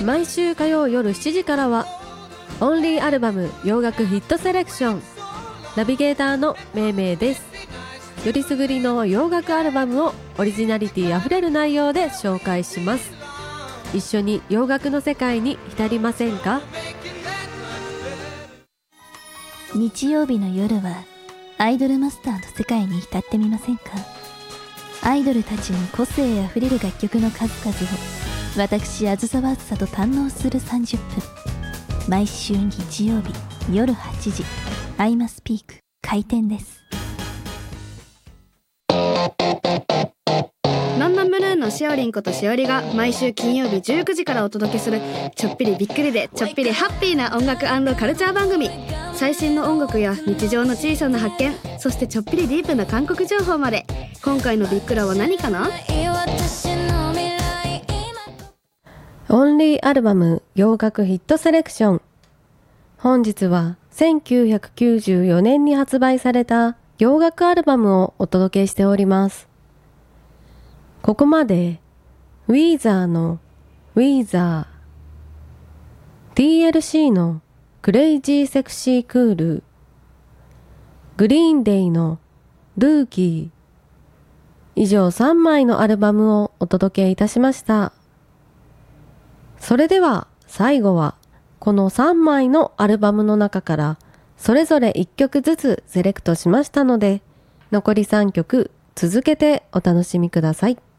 毎週火曜夜7時からはオンリーアルバム洋楽ヒットセレクション。ナビゲーターのめいめいです。よりすぐりの洋楽アルバムをオリジナリティあふれる内容で紹介します。一緒に洋楽の世界に浸りませんか？ 日曜日の夜はアイドルマスターの世界に浸ってみませんか？アイドルたちの個性あふれる楽曲の数々を私あずさわあずさと堪能する30分。毎週日曜日夜8時アイマスピーク開店です。 ノンノンブルーのしおりんことしおりが毎週金曜日19時からお届けするちょっぴりびっくりでちょっぴりハッピーな音楽&カルチャー番組。最新の音楽や日常の小さな発見、そしてちょっぴりディープな韓国情報まで。今回のビックラは何かな？ オンリーアルバム洋楽ヒットセレクション。本日は1994年に発売された洋楽アルバムをお届けしております。ここまでウィーザーのウィーザー、TLC のクレイジーセクシークール、グリーンデイのルーキー、以上3枚のアルバムをお届けいたしました。それでは最後はこの3枚のアルバムの中からそれぞれ1曲ずつセレクトしましたので、残り3曲続けてお楽しみください。